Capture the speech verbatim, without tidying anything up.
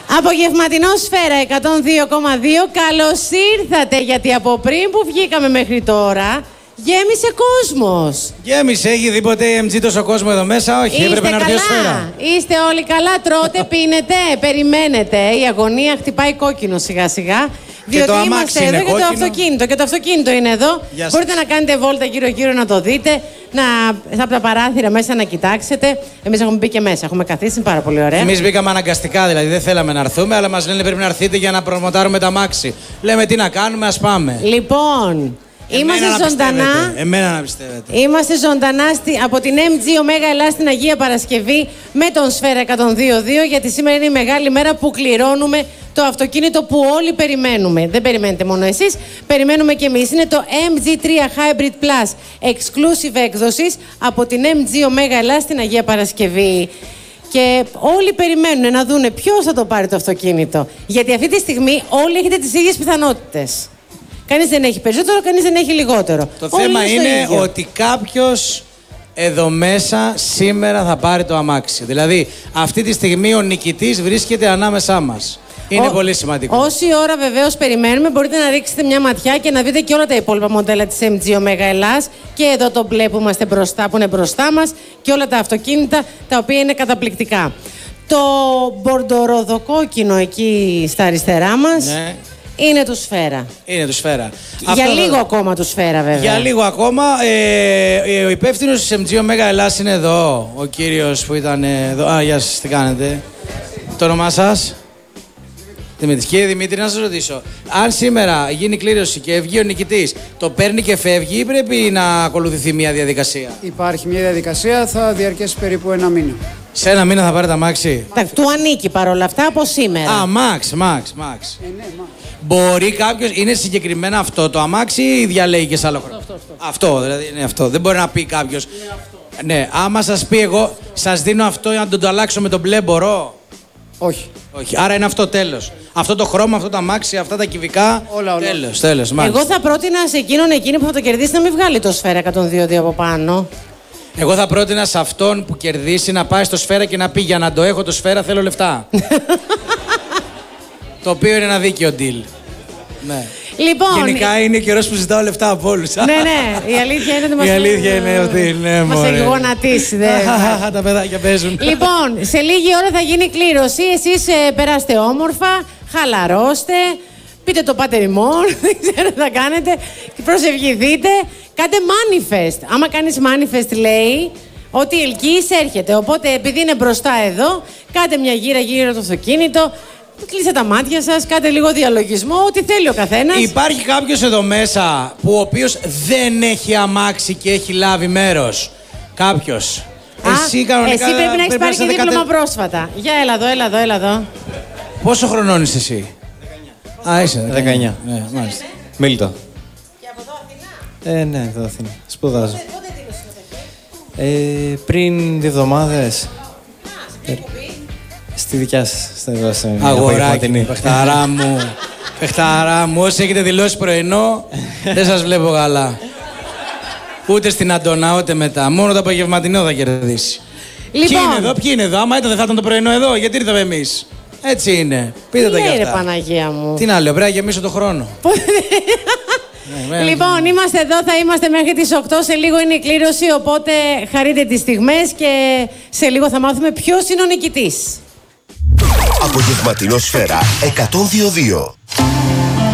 Απογευματινό Σφαίρα εκατόν δύο κόμμα δύο. Καλώς ήρθατε, γιατί από πριν που βγήκαμε μέχρι τώρα γέμισε κόσμος. Γέμισε, έχει δει ποτέ η εμ τζι τόσο κόσμο εδώ μέσα? Όχι, Είστε έπρεπε να έρθει ο Σφαίρα. Είστε όλοι καλά, τρώτε, πίνετε, περιμένετε. Η αγωνία χτυπάει κόκκινο σιγά σιγά. Διότι είμαστε εδώ και το αυτοκίνητο. Και το αυτοκίνητο είναι εδώ. Μπορείτε να κάνετε βόλτα γύρω-γύρω να το δείτε. Να, από τα παράθυρα μέσα να κοιτάξετε. Εμείς έχουμε μπει και μέσα. Έχουμε καθίσει, πάρα πολύ ωραία. Εμείς μπήκαμε αναγκαστικά, δηλαδή δεν θέλαμε να έρθουμε, αλλά μας λένε πρέπει να έρθετε για να προμοτάρουμε τα μάξι. Λέμε τι να κάνουμε, ας πάμε. Λοιπόν. Είμαστε Εμένα ζωντανά. Εμένα να πιστεύετε. Είμαστε ζωντανά στη, από την εμ τζι Ωμέγα Ελλάς στην Αγία Παρασκευή με τον Σφαίρα εκατόν δύο κόμμα δύο, γιατί σήμερα είναι η μεγάλη μέρα που κληρώνουμε το αυτοκίνητο που όλοι περιμένουμε. Δεν περιμένετε μόνο εσείς, περιμένουμε και εμείς. Είναι το εμ τζι τρία Hybrid Plus Exclusive έκδοσης από την εμ τζι Ωμέγα Ελλάς στην Αγία Παρασκευή. Και όλοι περιμένουν να δούνε ποιος θα το πάρει το αυτοκίνητο. Γιατί αυτή τη στιγμή όλοι έχετε τις ίδιες πιθανότητες. Κανείς δεν έχει περισσότερο, κανείς δεν έχει λιγότερο. Το όλοι θέμα είναι ότι κάποιος εδώ μέσα σήμερα θα πάρει το αμάξι. Δηλαδή, αυτή τη στιγμή ο νικητής βρίσκεται ανάμεσά μας. Είναι ο... πολύ σημαντικό. Όση ώρα βεβαίως περιμένουμε, μπορείτε να ρίξετε μια ματιά και να δείτε και όλα τα υπόλοιπα μοντέλα της εμ τζι Ωμέγα Ελλάς. Και εδώ το μπλε που είμαστε μπροστά, που είναι μπροστά μας, και όλα τα αυτοκίνητα τα οποία είναι καταπληκτικά. Το μπορντοροδοκόκκινο εκεί στα αριστερά μας. Ναι. Είναι του Σφαίρα. Είναι του Σφαίρα. Για Αυτό λίγο το... ακόμα του Σφαίρα, βέβαια. Για λίγο ακόμα. Ε, ο υπεύθυνος της εμ τζι Ωμέγα Ελλάς είναι εδώ. Ο κύριος που ήταν εδώ. Α, γεια σας, τι κάνετε? Το όνομά σας? Δημήτρης. Κύριε Δημήτρη, να σας ρωτήσω. Αν σήμερα γίνει κλήρωση και βγει ο νικητής, το παίρνει και φεύγει ή πρέπει να ακολουθηθεί μια διαδικασία? Υπάρχει μια διαδικασία, θα διαρκέσει περίπου ένα μήνα. Σε ένα μήνα θα πάρει τα μάξι. Του ανήκει παρόλα αυτά από σήμερα. Α, μάξ, μάξ, μάξ. Ε, ναι, μάξ. Μπορεί κάποιος, είναι συγκεκριμένα αυτό το αμάξι ή διαλέγει και σε άλλο χρόνο? Αυτό, αυτό, αυτό. αυτό, δηλαδή είναι αυτό. Δεν μπορεί να πει κάποιος. Ναι, άμα σας πει εγώ, σας δίνω αυτό για να τον το αλλάξω με τον μπλε, μπορώ? Όχι. Όχι. Άρα είναι αυτό, τέλος. Αυτό το χρώμα, αυτό το αμάξι, αυτά τα κυβικά. Όλα, όλα. Τέλος, τέλος. Εγώ θα πρότεινα σε εκείνον εκείνη που θα το κερδίσει να μην βγάλει το Σφαίρα εκατόν δύο κόμμα δύο από πάνω. Εγώ θα πρότεινα σε αυτόν που κερδίσει να πάει στο Σφαίρα και να πει για να το έχω το Σφαίρα θέλω λεφτά. Το οποίο είναι ένα δίκαιο deal. Ναι. Λοιπόν, γενικά είναι καιρός που ζητάω λεφτά από όλους. Ναι, ναι. Η αλήθεια είναι ότι μας η αλήθεια είναι ότι ναι, μας έχει γονατίσει. Τα παιδάκια παίζουν. Λοιπόν, σε λίγη ώρα θα γίνει κλήρωση. Εσείς ε, περάστε όμορφα, χαλαρώστε, πείτε το πάτερ ημών, δεν ξέρω τι θα κάνετε, προσευχηθείτε, κάντε manifest. Άμα κάνεις manifest, λέει ότι ελκύεις έρχεται. Οπότε, επειδή είναι μπροστά εδώ, κάντε μια γύρα γύρω το αυτοκίνητο. Κλείστε τα μάτια σας, κάντε λίγο διαλογισμό, ό,τι θέλει ο καθένας. Υπάρχει κάποιος εδώ μέσα που ο οποίος δεν έχει αμάξι και έχει λάβει μέρος? Κάποιος? Α, εσύ κανονικά εσύ πρέπει να έχεις πάρει και δίπλωμα κατε... πρόσφατα. Για έλα εδώ, έλα εδώ, έλα εδώ. Πόσο χρονών είσαι εσύ? δεκαεννιά. Α, είσαι δεκαεννιά. Ναι, μάλιστα. Μίλητο. Και από εδώ Αθηνά? Ε, ναι, εδώ Αθήνα. Σπουδάζω. Πότε, πότε δήλωσε το τέτοιο? Ε, πριν δύο εβδομάδες. Α, σε ποια εκπομπή? Στη δικιά σας, στην Ευρώπη. Αγοράκι, παιχταρά μου. Παιχταρά μου, όσοι έχετε δηλώσει πρωινό, δεν σας βλέπω καλά. Ούτε στην Αντωνά, ούτε μετά. Μόνο το απογευματινό θα κερδίσει. Λοιπόν. Ποιοι είναι εδώ, ποιοι είναι εδώ? Άμα ήταν, δεν θα ήταν το πρωινό εδώ, γιατί ήρθαμε εμείς? Έτσι είναι. Πείτε τα κι αυτά. Παναγία μου. Τι να λέω, πρέπει να γεμίσω το χρόνο. Λοιπόν, είμαστε εδώ, θα είμαστε μέχρι τις οκτώ. Σε λίγο είναι η κλήρωση, οπότε χαρείτε τις στιγμές και σε λίγο θα μάθουμε ποιος είναι ο νικητής. Απογευματινό Σφαίρα εκατόν δύο κόμμα δύο.